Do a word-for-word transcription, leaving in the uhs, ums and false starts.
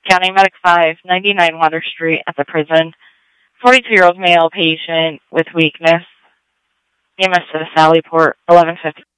County Medic five, ninety-nine Water Street at the prison. forty-two-year-old male patient with weakness. E M S to the Sallyport, eleven fifty.